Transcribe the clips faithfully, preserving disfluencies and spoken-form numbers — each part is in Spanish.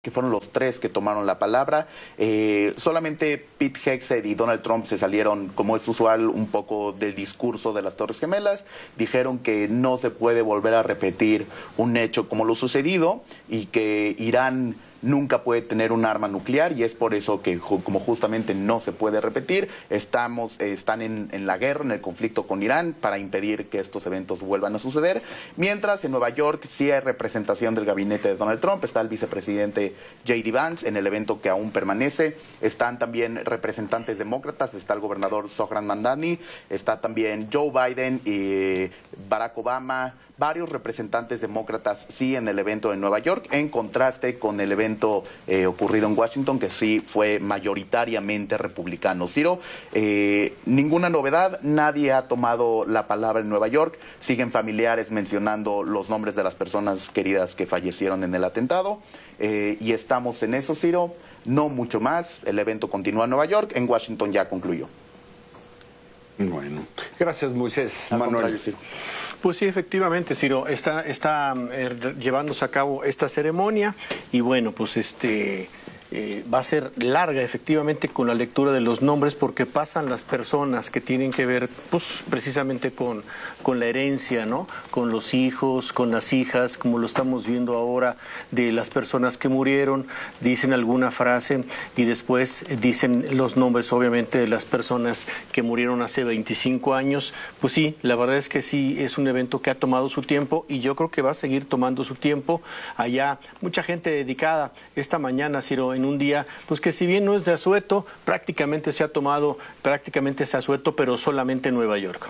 que fueron los tres que tomaron la palabra. Eh, solamente Pete Hegseth y Donald Trump se salieron, como es usual, un poco del discurso de las Torres Gemelas. Dijeron que no se puede volver a repetir un hecho como lo sucedido y que Irán nunca puede tener un arma nuclear, y es por eso que, como justamente no se puede repetir, estamos, eh, están en, en la guerra, en el conflicto con Irán, para impedir que estos eventos vuelvan a suceder. Mientras, en Nueva York sí hay representación del gabinete de Donald Trump. Está el vicepresidente J D Vance en el evento que aún permanece. Están también representantes demócratas, está el gobernador Zohran Mamdani, está también Joe Biden y Barack Obama, varios representantes demócratas sí en el evento en Nueva York, en contraste con el evento eh, ocurrido en Washington, que sí fue mayoritariamente republicano. Ciro, eh, ninguna novedad, nadie ha tomado la palabra en Nueva York, siguen familiares mencionando los nombres de las personas queridas que fallecieron en el atentado, eh, y estamos en eso, Ciro, no mucho más. El evento continúa en Nueva York, en Washington ya concluyó. Bueno, gracias, Moisés. Al Manuel. contrario, Ciro. Pues sí, efectivamente, Ciro, está, está eh, llevándose a cabo esta ceremonia y bueno, pues este... Eh, va a ser larga efectivamente con la lectura de los nombres, porque pasan las personas que tienen que ver pues precisamente con, con la herencia, ¿no? Con los hijos, con las hijas, como lo estamos viendo ahora de las personas que murieron, dicen alguna frase y después dicen los nombres obviamente de las personas que murieron hace veinticinco años. Pues sí, la verdad es que sí, es un evento que ha tomado su tiempo y yo creo que va a seguir tomando su tiempo. Allá mucha gente dedicada esta mañana, Ciro, en un día, pues que si bien no es de asueto, prácticamente se ha tomado, prácticamente es asueto, pero solamente en Nueva York.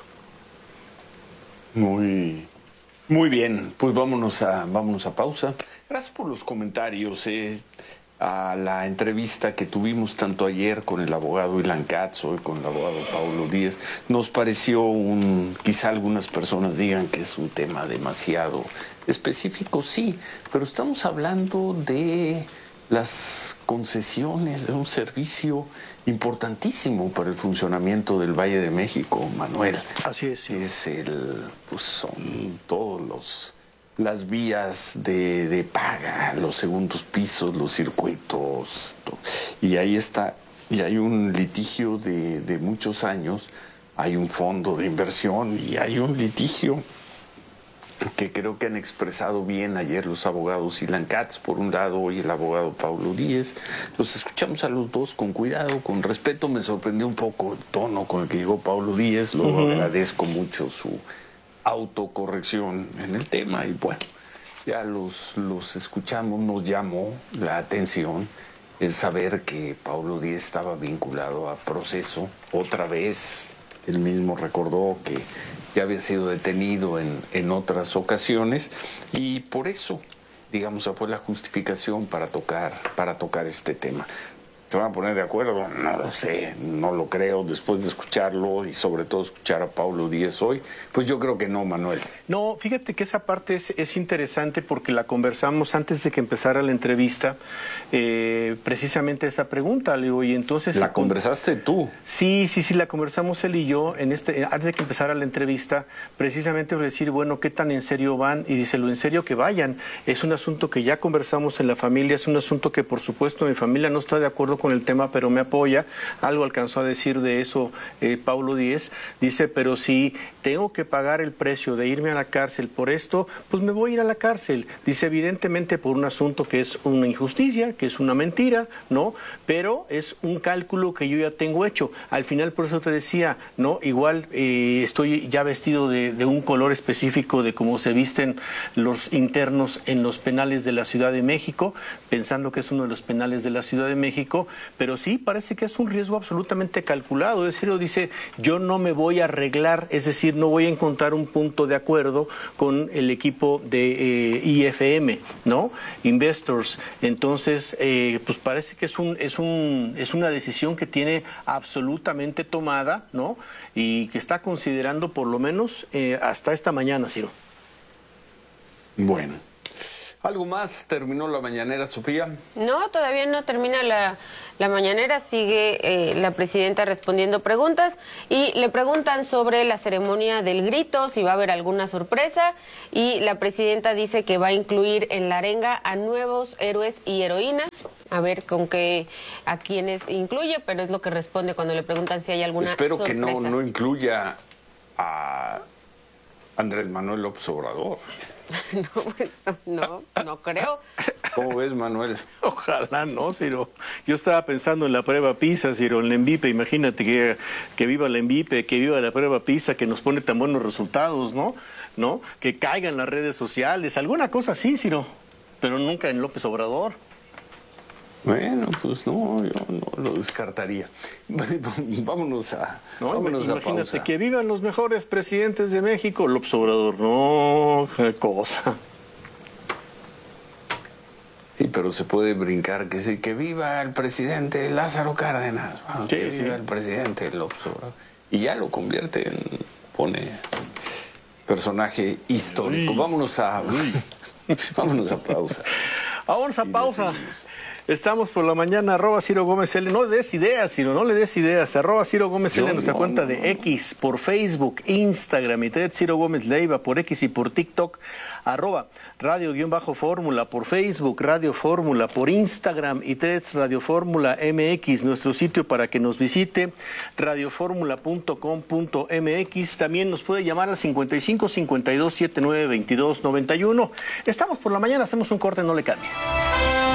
Muy, muy bien, pues vámonos a, vámonos a pausa. Gracias por los comentarios, eh, a la entrevista que tuvimos tanto ayer con el abogado Ilan Katz, hoy con el abogado Paulo Díez. Nos pareció un, quizá algunas personas digan que es un tema demasiado específico, sí, pero estamos hablando de las concesiones de un servicio importantísimo para el funcionamiento del Valle de México, Manuel. Así es. Sí. Es el, pues son todos los las vías de, de paga, los segundos pisos, los circuitos, todo. Y ahí está, y hay un litigio de, de muchos años, hay un fondo de inversión y hay un litigio que creo que han expresado bien ayer los abogados Ilan Katz, por un lado, y el abogado Paulo Díez. Los escuchamos a los dos con cuidado, con respeto. Me sorprendió un poco el tono con el que llegó Paulo Díez. Lo uh-huh. agradezco mucho su autocorrección en el tema. Y bueno, ya los, los escuchamos, nos llamó la atención el saber que Paulo Díez estaba vinculado a proceso. Otra vez, él mismo recordó que ya había sido detenido en, en otras ocasiones y por eso, digamos, fue la justificación para tocar, para tocar este tema. ¿Se van a poner de acuerdo? No lo sé, no lo creo, después de escucharlo y sobre todo escuchar a Paulo Díez hoy, pues yo creo que no, Manuel. No, fíjate que esa parte es, es interesante porque la conversamos antes de que empezara la entrevista, eh, precisamente esa pregunta, le digo, y entonces... ¿La conversaste tú? Sí, sí, sí, la conversamos él y yo en este, antes de que empezara la entrevista, precisamente para decir, bueno, ¿qué tan en serio van? Y dice, lo en serio que vayan, es un asunto que ya conversamos en la familia, es un asunto que por supuesto mi familia no está de acuerdo con el tema, pero me apoya. Algo alcanzó a decir de eso eh, Paulo Díez. Dice, pero si tengo que pagar el precio de irme a la cárcel por esto, pues me voy a ir a la cárcel. Dice, evidentemente por un asunto que es una injusticia, que es una mentira, ¿no? Pero es un cálculo que yo ya tengo hecho. Al final, por eso te decía, ¿no? Igual eh, estoy ya vestido de, de un color específico de cómo se visten los internos en los penales de la Ciudad de México, pensando que es uno de los penales de la Ciudad de México, pero sí parece que es un riesgo absolutamente calculado. Es decir, dice, yo no me voy a arreglar, es decir, no voy a encontrar un punto de acuerdo con el equipo de eh, I F M, ¿no? Investors. Entonces, eh, pues parece que es un, es un, es una decisión que tiene absolutamente tomada, ¿no? Y que está considerando por lo menos eh, hasta esta mañana, Ciro. Bueno. ¿Algo más? ¿Terminó la mañanera, Sofía? No, todavía no termina la, la mañanera. Sigue eh, la presidenta respondiendo preguntas y le preguntan sobre la ceremonia del grito, si va a haber alguna sorpresa. Y la presidenta dice que va a incluir en la arenga a nuevos héroes y heroínas. A ver con qué, a quiénes incluye, pero es lo que responde cuando le preguntan si hay alguna Espero sorpresa. que no, no incluya a Andrés Manuel López Obrador. No, no, no creo. ¿Cómo ves, Manuel? Ojalá no, Ciro. Yo estaba pensando en la prueba PISA, Ciro, en la ENVIPE. Imagínate que, que viva la ENVIPE, que viva la prueba PISA, que nos pone tan buenos resultados, ¿no? ¿No? Que caigan las redes sociales, alguna cosa así, Ciro. Pero nunca en López Obrador. Bueno, pues no, yo no lo descartaría. Vámonos a, no, vámonos a imagínate pausa. Que vivan los mejores presidentes de México, López Obrador. No, qué cosa. Sí, pero se puede brincar que sí, que viva el presidente Lázaro Cárdenas, bueno, sí, que sí. viva el presidente López Obrador. Y ya lo convierte en, pone personaje histórico. Uy. Vámonos a, vámonos a pausa. Vámonos a Y pausa. decidimos. Estamos por la mañana, arroba Ciro Gómez L. No le des ideas, Ciro, no le des ideas. Arroba Ciro Gómez L, Yo nuestra no, cuenta no, de no. X, por Facebook, Instagram, y Threads Ciro Gómez Leiva, por X y por TikTok. Arroba Radio-Fórmula, por Facebook, Radio Fórmula, por Instagram y Threads Radio Fórmula M X, nuestro sitio para que nos visite, radioformula punto com punto m x. También nos puede llamar al cincuenta y cinco, cincuenta y dos, setenta y nueve, veintidós, noventa y uno. Estamos por la mañana, hacemos un corte, no le cambie.